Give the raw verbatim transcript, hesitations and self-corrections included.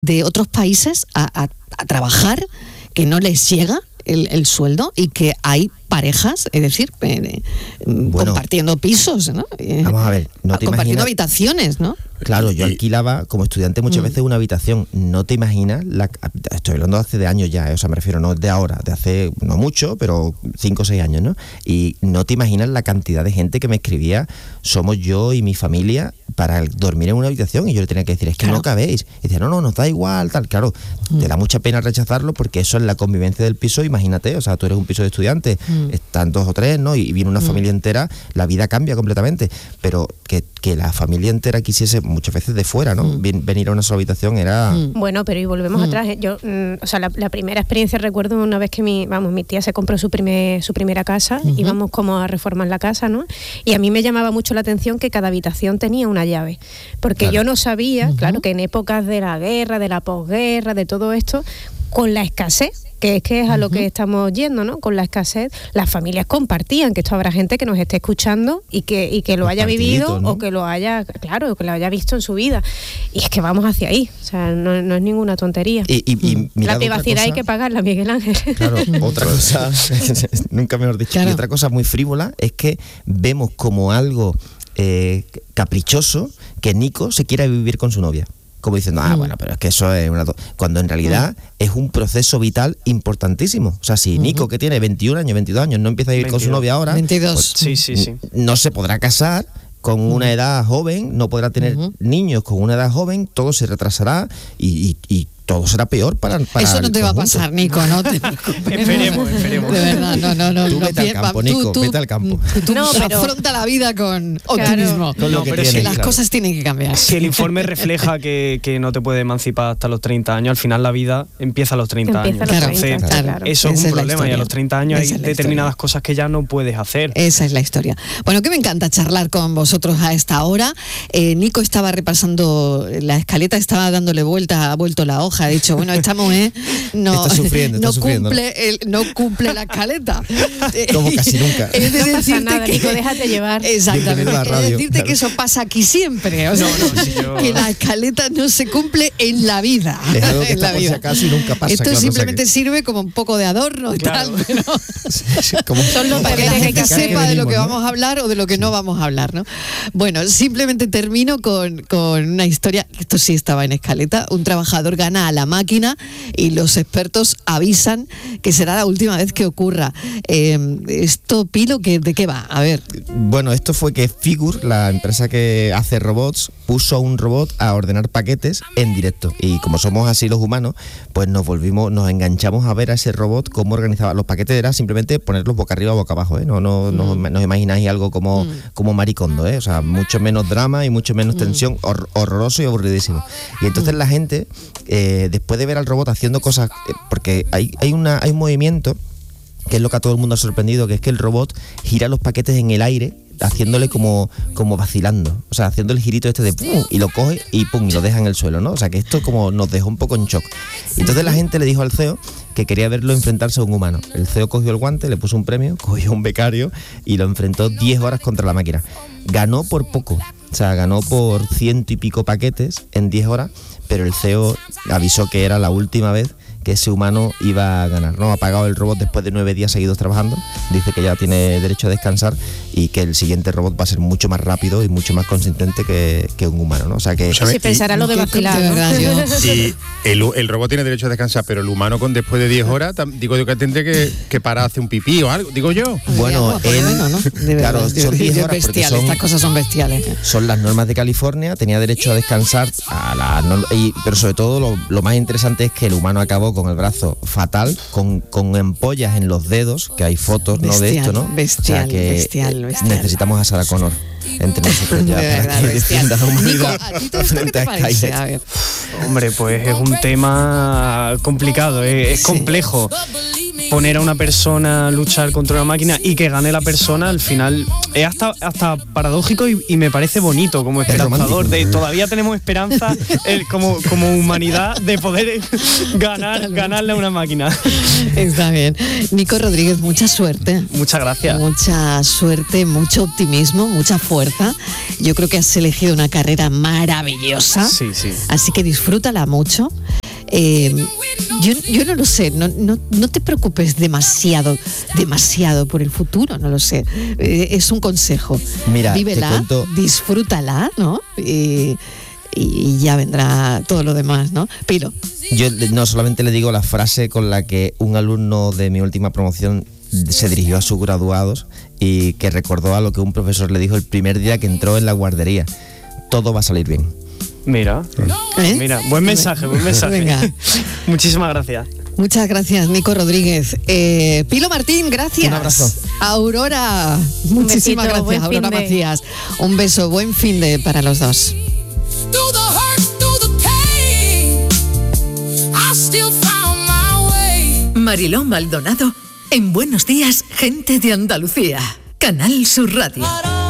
de otros países a, a, a trabajar, que no les llega el, el sueldo y que hay parejas, es decir, eh, bueno, compartiendo pisos, ¿no? Vamos a ver, no te compartiendo imaginas, habitaciones, ¿no? Claro, yo alquilaba como estudiante muchas mm. veces una habitación. No te imaginas, la, estoy hablando de hace de años ya, eh, o sea, me refiero no de ahora, de hace no mucho, pero cinco o seis años, ¿no? Y no te imaginas la cantidad de gente que me escribía, somos yo y mi familia para dormir en una habitación, y yo le tenía que decir, es que claro. no cabéis. Y decía, no, no, nos da igual, tal. Claro, mm. te da mucha pena rechazarlo porque eso es la convivencia del piso, imagínate, o sea, tú eres un piso de estudiantes, mm. están dos o tres, ¿no? Y viene una mm. familia entera, la vida cambia completamente, pero que, que la familia entera quisiese muchas veces de fuera, ¿no? Mm. Ven, venir a una sola habitación era... Mm. Bueno, pero y volvemos mm. atrás, yo, mm, o sea, la, la primera experiencia recuerdo una vez que mi, vamos, mi tía se compró su, primer, su primera casa, uh-huh. íbamos como a reformar la casa, ¿no? Y a mí me llamaba mucho la atención que cada habitación tenía una llave, porque claro. yo no sabía, uh-huh. claro, que en épocas de la guerra, de la posguerra, de todo esto, con la escasez, que es que es a lo uh-huh. que estamos yendo, ¿no? Con la escasez, las familias compartían, que esto habrá gente que nos esté escuchando y que, y que lo haya vivido, ¿no? O que lo haya, claro, que lo haya visto en su vida. Y es que vamos hacia ahí, o sea, no, no es ninguna tontería. Y, y, y la privacidad hay que pagarla, Miguel Ángel. Claro, otra cosa, nunca mejor dicho, claro. y otra cosa muy frívola es que vemos como algo eh, caprichoso que Nico se quiera vivir con su novia. Como diciendo, ah, mm. bueno, pero es que eso es una... Cuando en realidad mm. es un proceso vital importantísimo. O sea, si mm-hmm. Nico, que tiene veintiún años, veintidós años, no empieza a vivir veintidós con su novia ahora... veintidós. Pues, sí, sí, sí. No se podrá casar con mm. una edad joven, no podrá tener mm-hmm. niños con una edad joven, todo se retrasará y... y, y todo será peor para, para eso no te conjunto. Va a pasar, Nico, no te esperemos, esperemos. De verdad, no, no, no. Tú no, vete al campo, Nico, tú, tú, vete al campo. Tú no, pero... afronta la vida con claro. optimismo. Con lo no, que pero tienes, si las claro. cosas tienen que cambiar. Si el informe refleja que, que no te puedes emancipar hasta los treinta años, al final la vida empieza a los treinta empieza años. A los Entonces, treinta, claro. eso Esa es un es problema y a los treinta años Esa hay determinadas cosas que ya no puedes hacer. Esa es la historia. Bueno, que me encanta charlar con vosotros a esta hora. Eh, Nico estaba repasando la escaleta, estaba dándole vuelta, ha vuelto la hoja, ha dicho, bueno, esta mujer no, está sufriendo, está no, sufriendo, cumple ¿no? El, no cumple la escaleta. Como casi nunca. Es de no pasa decirte nada, que, Nico, déjate llevar. Exactamente. La radio, es decirte claro. que eso pasa aquí siempre. O sea, no, no, si yo... que la escaleta no se cumple en la vida. Es algo que en está la por vida. si acaso y nunca pasa. Esto claro, simplemente o sea que... sirve como un poco de adorno y claro. tal, pero como... Son los para que la gente que sepa de lo que ¿no? vamos a hablar o de lo que sí. no vamos a hablar, ¿no? Bueno, simplemente termino con, con una historia, esto sí estaba en escaleta, un trabajador gana a la máquina y los expertos avisan que será la última vez que ocurra. Eh, esto, Pilo, ¿que, ¿de qué va? A ver. Bueno, esto fue que Figur, la empresa que hace robots, puso un robot a ordenar paquetes en directo. Y como somos así los humanos, pues nos volvimos, nos enganchamos a ver a ese robot cómo organizaba los paquetes. Era simplemente ponerlos boca arriba o boca abajo, ¿eh? No, no, mm. no, no os imagináis algo como, mm. como Maricondo, ¿eh? O sea, mucho menos drama y mucho menos mm. tensión, hor- horroroso y aburridísimo. Y entonces mm. la gente, eh, después de ver al robot haciendo cosas, eh, porque hay, hay, una, hay un movimiento que es lo que a todo el mundo ha sorprendido, que es que el robot gira los paquetes en el aire, haciéndole como, como vacilando, o sea, haciendo el girito este de pum, y lo coge y pum, y lo deja en el suelo, ¿no? O sea, que esto como nos dejó un poco en shock. Y entonces la gente le dijo al C E O que quería verlo enfrentarse a un humano. El C E O cogió el guante, le puso un premio, cogió un becario y lo enfrentó diez horas contra la máquina. Ganó por poco, o sea, ganó por ciento y pico paquetes en diez horas, pero el C E O avisó que era la última vez que ese humano iba a ganar, ¿no? Ha pagado el robot después de nueve días seguidos trabajando, dice que ya tiene derecho a descansar y que el siguiente robot va a ser mucho más rápido y mucho más consistente que, que un humano, ¿no? O sea que... Si pensará lo de vacilar, ¿no? Y el, el robot tiene derecho a descansar, pero el humano con después de diez horas, digo yo que tendría que, que parar a hacer un pipí o algo, digo yo. Bueno, él, bueno, ¿no? De verdad, claro, son diez horas porque son, estas cosas son bestiales. Son las normas de California, tenía derecho a descansar, a la, y, pero sobre todo lo, lo más interesante es que el humano acabó con el brazo fatal, con, con ampollas en los dedos, que hay fotos bestial, ¿no? de esto, ¿no? Bestial, o sea que bestial, bestial. Necesitamos a Sarah Connor entre nosotros ya de para verdad, que bestial. defienda la humanidad. Nico, ¿a ti todo esto qué te parece? A ver. Hombre, pues es un tema complicado, es, es complejo. poner a una persona a luchar contra una máquina y que gane la persona, al final es hasta, hasta paradójico y, y me parece bonito como esperanzador. De, todavía tenemos esperanza eh, como, como humanidad de poder ganar, ganarle a una máquina. Está bien. Nico Rodríguez, mucha suerte. Muchas gracias. Mucha suerte, mucho optimismo, mucha fuerza. Yo creo que has elegido una carrera maravillosa. Sí, sí. Así que disfrútala mucho. Eh, yo, yo no lo sé, no, no, no te preocupes demasiado, demasiado por el futuro, no lo sé. Eh, es un consejo. Mira, vívela, te cuento... disfrútala, ¿no? Y, y ya vendrá todo lo demás, ¿no? Pilo. Yo no solamente le digo la frase con la que un alumno de mi última promoción se dirigió a sus graduados y que recordó a lo que un profesor le dijo el primer día que entró en la guardería: todo va a salir bien. Mira, ¿Eh? mira, buen mensaje, buen mensaje. Venga. Muchísimas gracias. Muchas gracias, Nico Rodríguez. Eh, Pilo Martín, gracias. Un abrazo. Aurora, muchísimas besito, buen gracias. Aurora finde. Macías, un beso, buen fin de para los dos. Mariló Maldonado en Buenos Días, Gente de Andalucía. Canal Sur Radio.